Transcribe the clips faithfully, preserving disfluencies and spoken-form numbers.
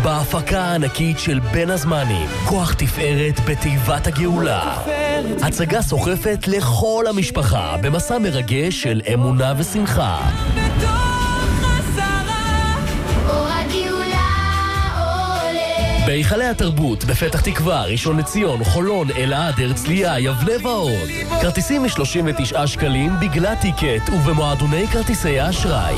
בהפקה הענקית של בין הזמנים, כוח תפארת בתיבת הגאולה. הצגה סוחפת לכל המשפחה במסע מרגש של אמונה ושמחה. בהיכלי התרבות בפתח תקווה, ראשון לציון, חולון, אלעד, הרצליה, יבנה ועוד. כרטיסים מ-שלושים ותשעה שקלים בגלל טיקט ובמועדוני כרטיסי האשראי.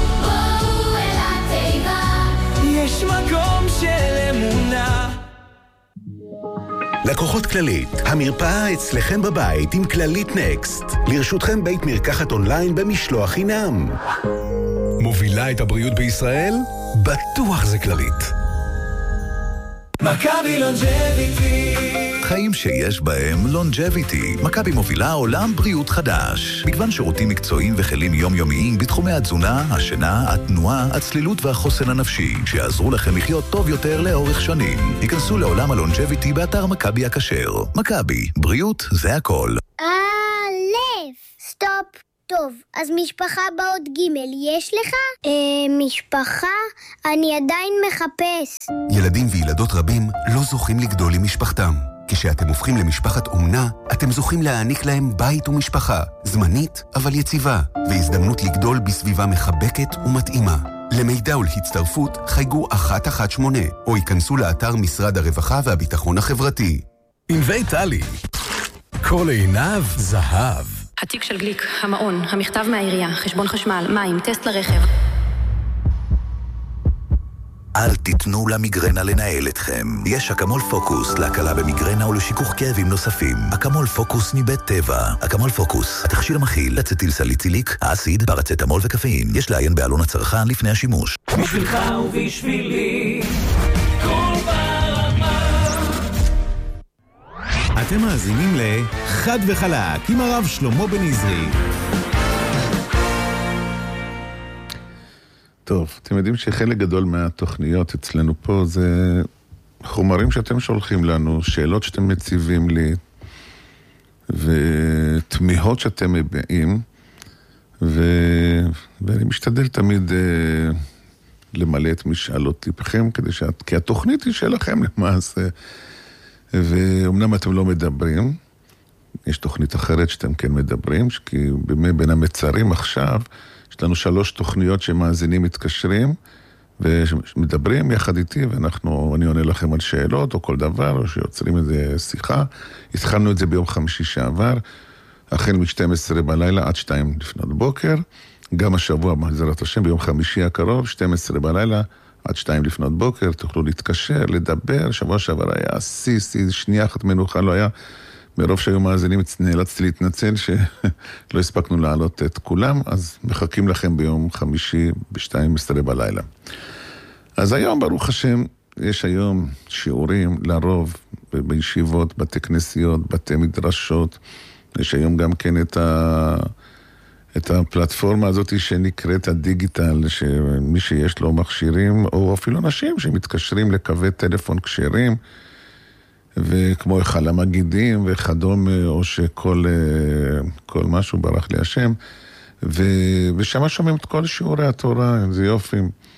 יש מקום של אמונה. לקוחות כללית, המרפאה אצלכם בבית עם כללית נקסט. לרשותכם בית מרקחת אונליין במשלוח חינם. מובילה את הבריאות בישראל? בטוח זה כללית. מכבי לונג'ביטי, חיים שיש בהם לונג'ביטי. מכבי מובילה עולם בריאות חדש. מגוון שירותים מקצועיים וכלים יומיומיים בתחומי התזונה, השינה, התנועה, הצלילות והחוסן הנפשי, שיעזרו לכם לחיות טוב יותר לאורך שנים. היכנסו לעולם הלונג'ביטי באתר מכבי הכשר. מכבי, בריאות זה הכל. אלף, סטופ. טוב, אז משפחה באות ג' יש לך? אה, משפחה? אני עדיין מחפש. ילדים וילדות רבים לא זוכים לגדול עם משפחתם. כשאתם הופכים למשפחת אומנה, אתם זוכים להעניק להם בית ומשפחה, זמנית אבל יציבה, והזדמנות לגדול בסביבה מחבקת ומתאימה. למידע ולהצטרפות חייגו אחת אחת שמונה, או ייכנסו לאתר משרד הרווחה והביטחון החברתי. ענבי טלי, כל עיניו זהב. התיק של גליק, המעון, המכתב מהעירייה, חשבון חשמל, מים, טסט לרכב. אל תיתנו למיגרנה לנהל אתכם. יש אקמול פוקוס להקלה במיגרנה ולשיכוך כאבים נוספים. אקמול פוקוס מבית טבע. אקמול פוקוס, התכשיר המכיל אצטיל סליציליק, האסיד, פרצטמול וקפאין. יש לעיין בעלון הצרכן לפני השימוש. בשבילך ובשבילי, כל ברמה. אתם מאזינים לחד וחלק עם הרב שלמה בן עזרי. טוב, אתם יודעים שחלק גדול מהתוכניות אצלנו פה זה חומרים שאתם שולחים לנו, שאלות שאתם מציבים לי, ותמיהות שאתם מביאים, ו... ואני משתדל תמיד אה, למלא את משאל אותיכם, כדי שאת... כי התוכנית היא שלכם למעשה, ואומנם אתם לא מדברים, יש תוכנית אחרת שאתם כן מדברים, כי בימי בין המצרים עכשיו, יש לנו שלוש תוכניות שמאזינים מתקשרים, ומדברים יחד איתי, ואנחנו, אני עונה לכם על שאלות או כל דבר, או שיוצרים איזה שיחה. התחלנו את זה ביום חמישי שעבר, החל מ-שתים עשרה בלילה עד שתיים לפנות בוקר, גם השבוע בעזרת השם, ביום חמישי הקרוב, שתים עשרה בלילה עד שתיים לפנות בוקר, תוכלו להתקשר, לדבר. שבוע שעבר היה סי, סי, שנייה אחת מנוחה לא היה, מרוב שהיו מאזינים נאלצתי להתנצל שלא הספקנו לעלות את כולם, אז מחכים לכם ביום חמישי ב-שתים עשרה בלילה. אז היום ברוך השם יש היום שיעורים לרוב בישיבות, בתי כנסיות, בתי מדרשות. יש היום גם כן את ה... את הפלטפורמה הזאת שנקראת הדיגיטל, שמי שיש לו מכשירים, או אפילו אנשים שמתקשרים לקווי טלפון כשרים, וכמו אחד המגידים וכדום, או שכל כל משהו ברח לי השם, ו, ושם שומעים את כל שיעורי התורה, זה יופי.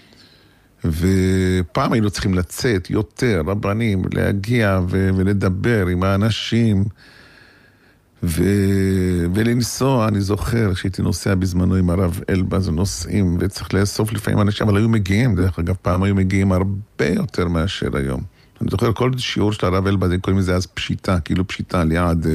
ופעם היינו צריכים לצאת יותר, רבנים, להגיע ו, ולדבר עם האנשים, ו... ולנסוע, אני זוכר שהייתי נוסע בזמנו עם הרב אלבז נוסעים, וצריך לאסוף לפעמים אנשים, אבל היו מגיעים, דרך אגב, פעם היו מגיעים הרבה יותר מאשר היום. אני זוכר כל שיעור של הרב אלבז, הם קוראים לזה אז פשיטה, כאילו פשיטה על יעד,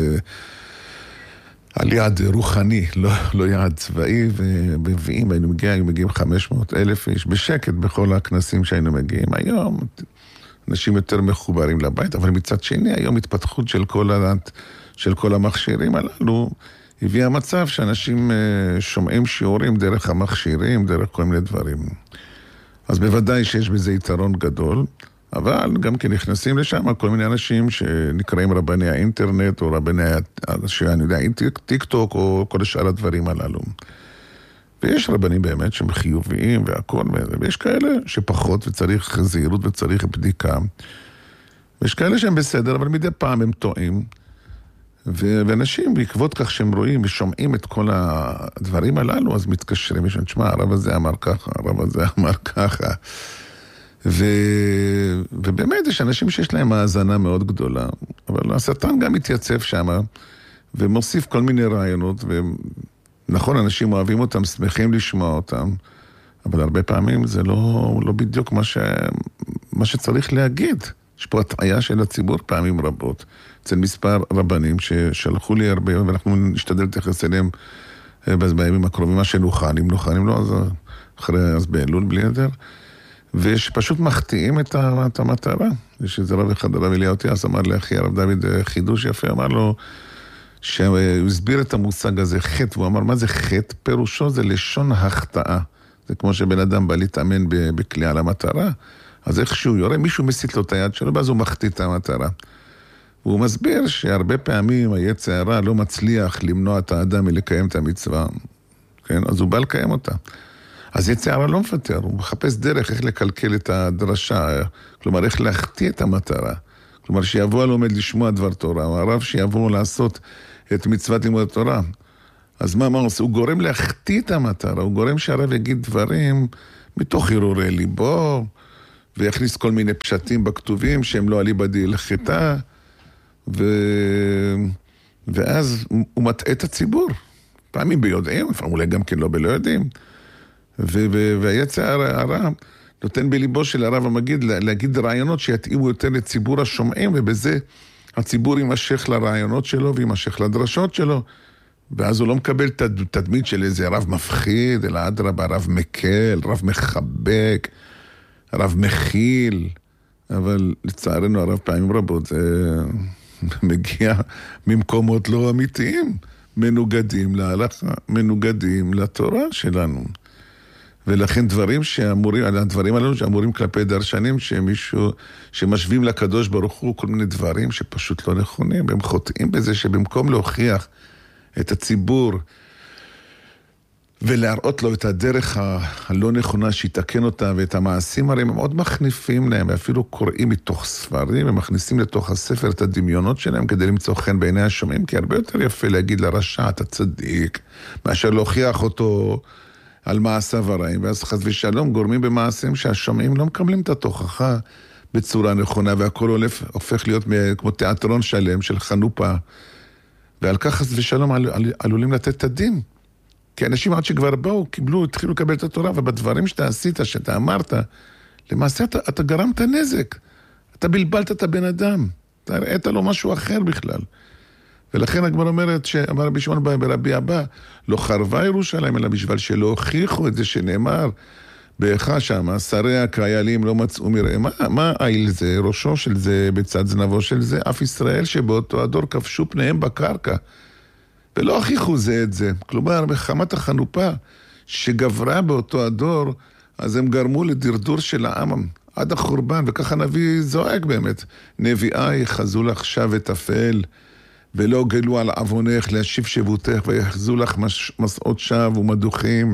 על יעד רוחני, לא, לא יעד צבאי, ובביאים, היינו מגיעים, היינו מגיעים חמש מאות אלף איש, בשקט בכל הכנסים שהיינו מגיעים. היום אנשים יותר מחוברים לבית, אבל מצד שני, היום התפתחות של כל הדת, של כל המכשירים הללו, הביא המצב שאנשים שומעים שיעורים דרך המכשירים, דרך כל מיני דברים. אז בוודאי שיש בזה יתרון גדול, אבל גם כן נכנסים לשם כל מיני אנשים שנקראים רבני האינטרנט, או רבני, שאני יודע, טיק טוק, או כל שאר הדברים הללו. ויש רבנים באמת שהם חיוביים והכל, ויש כאלה שפחות וצריך זהירות וצריך בדיקה. ויש כאלה שהם בסדר, אבל מדי פעם הם טועים. ואנשים בעקבות כך שהם רואים ושומעים את כל הדברים הללו, אז מתקשרים, יש תשמע, הרב הזה אמר ככה, הרב הזה אמר ככה. ו... ובאמת יש אנשים שיש להם האזנה מאוד גדולה, אבל השטן גם מתייצב שם, ומוסיף כל מיני רעיונות, ונכון, אנשים אוהבים אותם, שמחים לשמוע אותם, אבל הרבה פעמים זה לא, לא בדיוק מה, ש... מה שצריך להגיד. יש פה הטעיה של הציבור פעמים רבות, אצל מספר רבנים ששלחו לי הרבה, ואנחנו נשתדל להתייחס אליהם בימים הקרובים, מה שנוכל, אם נוכל, אם לא, אז אחרי, אז באלול בלי נדר, ושפשוט מחטיאים את, ה... את המטרה. יש איזה רב אחד, הרב אליהו אז אמר לאחי הרב דוד חידוש יפה, אמר לו, שהוא הסביר את המושג הזה, חטא, והוא אמר, מה זה חטא? פירושו זה לשון החטאה. זה כמו שבן אדם בא להתאמן בכלי על המטרה, אז איכשהו יורה, מישהו מסיט לו את היד שלו, ואז הוא מחטיא את המטרה. והוא מסביר שהרבה פעמים היצר הרע לא מצליח למנוע את האדם מלקיים את המצווה, כן? אז הוא בא לקיים אותה. אז יצר הרע לא מפטר, הוא מחפש דרך איך לקלקל את הדרשה, כלומר איך להחטיא את המטרה. כלומר שיבוא הלומד לשמוע דבר תורה, או הרב שיבוא לעשות את מצוות לימוד התורה. אז מה, מה עושה? הוא גורם להחטיא את המטרה, הוא גורם שהרב יגיד דברים מתוך הרהורי ליבו, ויכניס כל מיני פשטים בכתובים שהם לא אליבא דהלכתה, ו... ואז הוא מטעה את הציבור. פעמים ביודעים, לפעמים אולי גם כן לא בלא יודעים. ו... ו... והיצר הרע נותן בליבו של הרב המגיד להגיד רעיונות שיתאימו יותר לציבור השומעים, ובזה הציבור יימשך לרעיונות שלו ויימשך לדרשות שלו, ואז הוא לא מקבל תדמית של איזה רב מפחיד, אלא אדרבה, רב מקל, רב מחבק, רב מכיל, אבל לצערנו הרב פעמים רבות זה מגיע ממקומות לא אמיתיים, מנוגדים להלכה, מנוגדים לתורה שלנו. ולכן דברים שאמורים, הדברים עלינו שאמורים כלפי דרשנים, שמישהו, שמשווים לקדוש ברוך הוא כל מיני דברים שפשוט לא נכונים, והם חוטאים בזה שבמקום להוכיח את הציבור ולהראות לו את הדרך הלא נכונה שיתקן אותה, ואת המעשים הרי הם מאוד מחניפים להם, ואפילו קוראים מתוך ספרים, ומכניסים לתוך הספר את הדמיונות שלהם כדי למצוא חן בעיני השומעים, כי הרבה יותר יפה להגיד לרשע, אתה צדיק, מאשר להוכיח אותו על מעשיו הרעים, ואז חס ושלום גורמים במעשים שהשומעים לא מקבלים את התוכחה בצורה נכונה, והכל הולף, הופך להיות כמו תיאטרון שלם של חנופה, ועל כך חס ושלום על, על, עלולים לתת את הדין. כי אנשים עד שכבר באו, קיבלו, התחילו לקבל את התורה, ובדברים שאתה עשית, שאתה אמרת, למעשה אתה, אתה גרמת נזק. אתה בלבלת את הבן אדם. אתה ראית לו משהו אחר בכלל. ולכן הגמרא אומרת, שאמר רבי שמעון ברבי אבא, לא חרבה ירושלים, אלא בשביל שלא הוכיחו את זה שנאמר, באיכה שם, שרי הקהיילים לא מצאו מראה. מה, מה העיל זה? ראשו של זה, בצד זנבו של זה, אף ישראל שבאותו הדור כבשו פניהם בקרקע. ולא הוכיחו זה את זה. כלומר, בחמת החנופה שגברה באותו הדור, אז הם גרמו לדרדור של העם עד החורבן, וככה נביא זועק באמת. נביאה יחזו לך שב ותפל, ולא גלו על עוונך להשיב שבותך, ויחזו לך מסעות שב ומדוחים.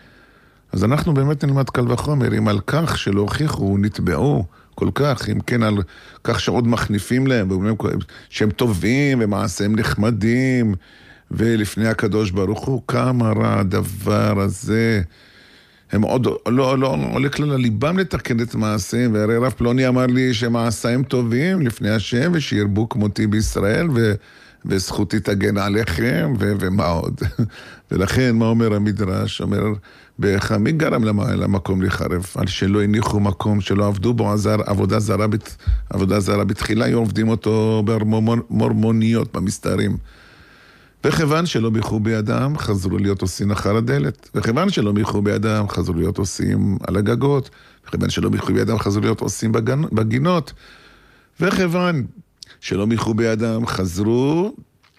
אז אנחנו באמת נלמד קל וחומר, אם על כך שלא הוכיחו, נתבעו כל כך, אם כן על כך שעוד מחניפים להם, שהם טובים ומעשיהם נחמדים, ולפני הקדוש ברוך הוא, כמה רע הדבר הזה. הם עוד לא, לא עולה כלל לליבם לתקן את מעשיהם, והרי רב פלוני אמר לי שמעשיהם טובים לפני השם, ושירבו כמותי בישראל, ו... וזכותי תגן עליכם, ו- ומה עוד? ולכן, מה אומר המדרש? אומר, באיכה, מי גרם למקום לחרב? על שלא הניחו מקום, שלא עבדו בו עזר, עבודה זרה, בת, עבודה זרה בתחילה, עובדים אותו במורמוניות, במסתרים. וכיוון שלא מיחו בידם, חזרו להיות עושים אחר הדלת. וכיוון שלא מיחו בידם, חזרו להיות עושים על הגגות. וכיוון שלא מיחו בידם, חזרו להיות עושים בגנ... בגינות. וכיוון שלא מיחו בידם, חזרו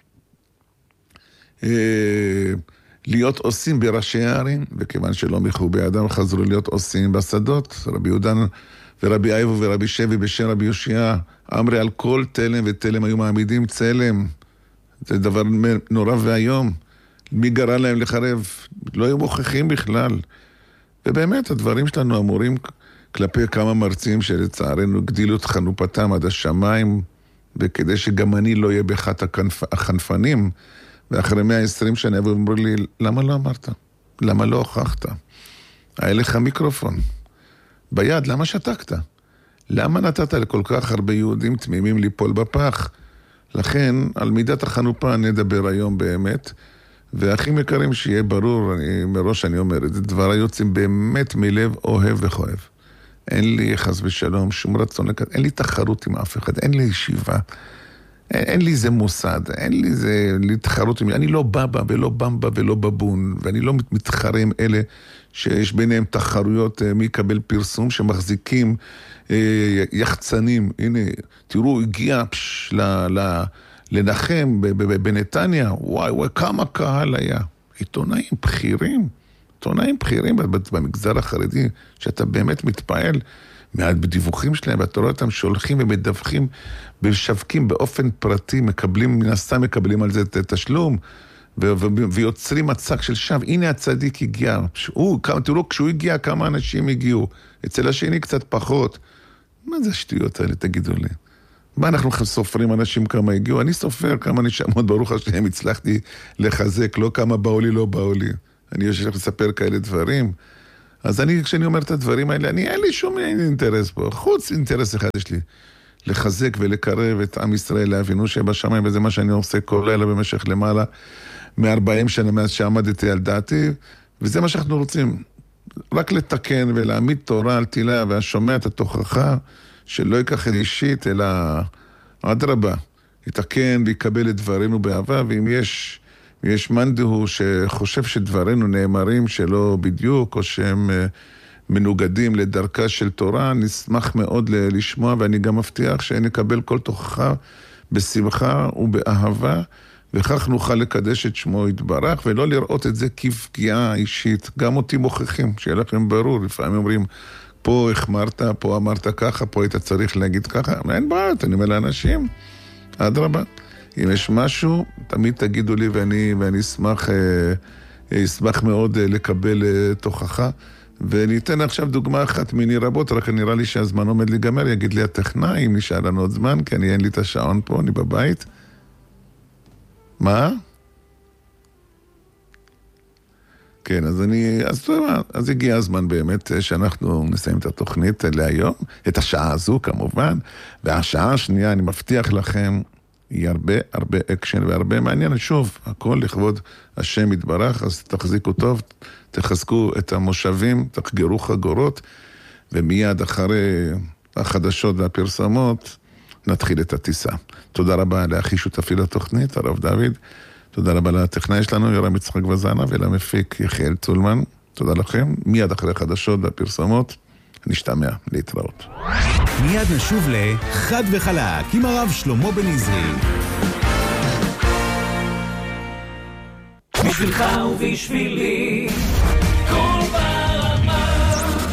אה, להיות עושים בראשי הערים, וכיוון שלא מיחו בידם, חזרו להיות עושים בשדות. רבי יהודן ורבי אייבו ורבי שבי בשם רבי יושיע, אמרי על כל תלם ותלם היו מעמידים צלם. זה דבר נורא והיום. מי גרע להם לחרב? לא היו מוכחים בכלל. ובאמת הדברים שלנו אמורים כלפי כמה מרצים שלצערנו גדילו את חנופתם עד השמיים, וכדי שגם אני לא אהיה באחת הכנפ... החנפנים, ואחרי מאה ועשרים שנה ואומרו לי, למה לא אמרת? למה לא הוכחת? היה לך מיקרופון. ביד, למה שתקת? למה נתת לכל כך הרבה יהודים תמימים ליפול בפח? לכן, על מידת החנופה נדבר היום באמת, והכי יקרים שיהיה ברור, אני, מראש אני אומר את זה, דבר היוצאים באמת מלב אוהב וכואב. אין לי חס ושלום שום רצון לכת, אין לי תחרות עם אף אחד, אין לי ישיבה, אין, אין לי זה מוסד, אין לי זה לי תחרות עם, אני לא בבא ולא במבה ולא בבון, ואני לא מתחרה עם אלה שיש ביניהם תחרויות, מי יקבל פרסום שמחזיקים אה, יחצנים, הנה, תראו, הגיע פש, ל, ל, לנחם בנתניה, וואי וואי, כמה קהל היה, עיתונאים בכירים, עיתונאים בכירים במגזר החרדי, שאתה באמת מתפעל מהדיווחים שלהם, ואתה רואה אותם שהולכים ומדווחים, ושווקים באופן פרטי, מקבלים, מן הסתם מקבלים על זה תשלום, ויוצרים מצג של שווא, הנה הצדיק הגיע, הוא, תראו, כשהוא הגיע, כמה אנשים הגיעו, אצל השני קצת פחות. מה זה השטויות האלה, תגידו לי? מה אנחנו סופרים אנשים כמה הגיעו? אני סופר כמה נשמות, ברוך השם, הצלחתי לחזק, לא כמה באו לי, לא באו לי. אני יושב לספר כאלה דברים. אז אני, כשאני אומר את הדברים האלה, אני, אין לי שום אינטרס פה. חוץ אינטרס אחד יש לי. לחזק ולקרב את עם ישראל, להבינו שבשמיים, וזה מה שאני עושה כל לילה במשך למעלה, מ-ארבעים שנה מאז שעמדתי על דעתי, וזה מה שאנחנו רוצים. רק לתקן ולהעמיד תורה על תילה, והשומע את התוכחה, שלא ייקח אישית, אלא אדרבה, יתקן ויקבל את דברינו באהבה, ואם יש... יש מנדהו שחושב שדברנו נאמרים שלא בדיוק, או שהם מנוגדים לדרכה של תורה, נשמח מאוד לשמוע, ואני גם מבטיח שנקבל כל תוכחה בשמחה ובאהבה, וכך נוכל לקדש את שמו יתברך, ולא לראות את זה כפגיעה אישית. גם אותי מוכיחים, שיהיה לכם ברור, לפעמים אומרים, פה החמרת, פה אמרת ככה, פה היית צריך להגיד ככה, אין בעיה, אני אומר לאנשים, אדרבה. אם יש משהו, תמיד תגידו לי, ואני, ואני אשמח, אשמח מאוד לקבל תוכחה. ואני אתן עכשיו דוגמה אחת מיני רבות, רק נראה לי שהזמן עומד להיגמר, יגיד לי הטכנאי, אם נשאר לנו עוד זמן, כי אני אין לי את השעון פה, אני בבית. מה? כן, אז אני, אז טוב, אז הגיע הזמן באמת שאנחנו נסיים את התוכנית להיום, את השעה הזו כמובן, והשעה השנייה, אני מבטיח לכם, היא הרבה, הרבה אקשן והרבה מעניין. שוב, הכל לכבוד השם יתברך, אז תחזיקו טוב, תחזקו את המושבים, תחגרו חגורות, ומיד אחרי החדשות והפרסמות, נתחיל את הטיסה. תודה רבה לאחי שותפי לתוכנית, הרב דוד. תודה רבה לטכנאי שלנו, יורם יצחק וזנה, ולמפיק יחיאל צולמן. תודה לכם. מיד אחרי החדשות והפרסמות, נשתמע, להתראות. מיד נשוב לחד וחלק עם הרב שלמה בן עזרי. בשבילך ובשבילי כל ברמה.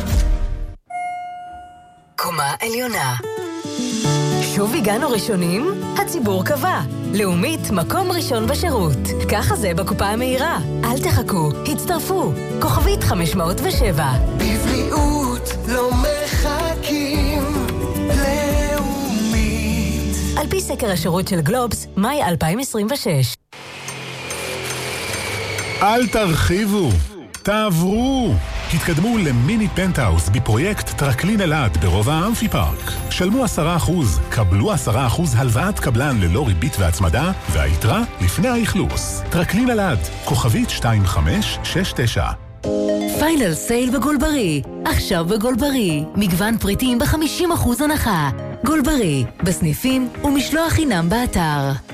קומה עליונה. שוב הגענו ראשונים? הציבור קבע. לאומית, מקום ראשון בשירות. ככה זה בקופה המהירה. אל תחכו, הצטרפו. כוכבית חמש מאות ושבע. בבריאות לא מחכים. לאומית. על פי סקר השירות של גלובס, מאי אלפיים עשרים ושש. אל תרחיבו, תעברו. התקדמו למיני פנטהאוס בפרויקט טרקלין אלעד ברובע האמפי פארק. שלמו עשרה אחוז, קבלו עשרה אחוז הלוואת קבלן ללא ריבית והצמדה, והיתרה לפני האכלוס. טרקלין אלעד, כוכבית שתיים חמש שש תשע. פיינל סייל בגולברי. עכשיו בגולברי. מגוון פריטים ב-חמישים אחוז הנחה. גולברי, בסניפים ומשלוח חינם באתר.